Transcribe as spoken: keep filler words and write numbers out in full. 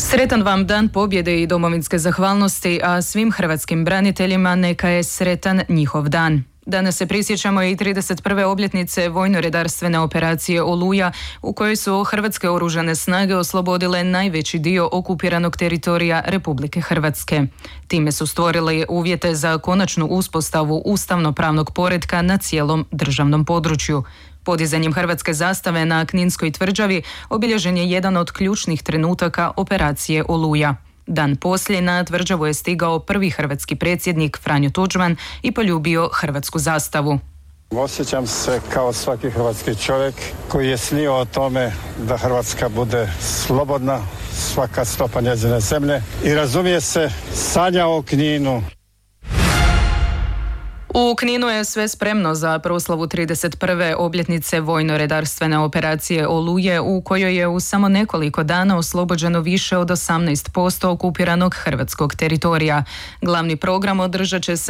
Sretan vam dan pobjede i domovinske zahvalnosti, a svim hrvatskim braniteljima neka je sretan njihov dan. Danas se prisjećamo i trideset prve obljetnice vojno-redarstvene operacije Oluja, u kojoj su hrvatske oružane snage oslobodile najveći dio okupiranog teritorija Republike Hrvatske. Time su stvorili uvjete za konačnu uspostavu ustavno-pravnog poretka na cijelom državnom području. Podizanjem hrvatske zastave na Kninskoj tvrđavi obilježen je jedan od ključnih trenutaka operacije Oluja. Dan poslije na tvrđavu je stigao prvi hrvatski predsjednik Franjo Tuđman i poljubio hrvatsku zastavu. Osjećam se kao svaki hrvatski čovjek koji je snio o tome da Hrvatska bude slobodna, svaka stopa njezine zemlje i razumije se, sanja o Kninu. U Kninu je sve spremno za proslavu trideset prve obljetnice vojno-redarstvene operacije Oluje, u kojoj je u samo nekoliko dana oslobođeno više od osamnaest posto okupiranog hrvatskog teritorija. Glavni program održat će se